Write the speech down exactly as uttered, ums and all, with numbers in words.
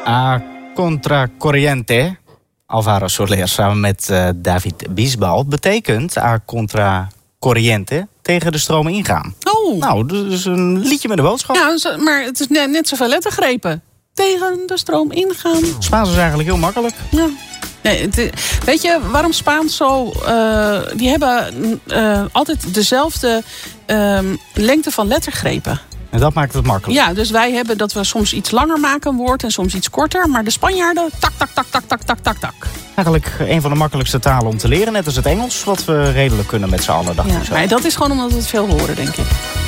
A contra corriente. Alvaro Soler samen met uh, David Bisbal betekent a contra corriente tegen de stroom ingaan. Oh. Nou, dus een liedje met een boodschap. Ja, maar het is net, net zoveel lettergrepen. Tegen de stroom ingaan. Spaans is eigenlijk heel makkelijk. Ja. Nee, het, weet je waarom Spaans zo... Uh, die hebben uh, altijd dezelfde uh, lengte van lettergrepen. En dat maakt het makkelijk. Ja, dus wij hebben dat we soms iets langer maken een woord en soms iets korter. Maar de Spanjaarden, tak, tak, tak, tak, tak, tak, tak, tak. Eigenlijk een van de makkelijkste talen om te leren. Net als het Engels, wat we redelijk kunnen met z'n allen. Dacht Ja, ik zo. maar dat is gewoon omdat we het veel horen, denk ik.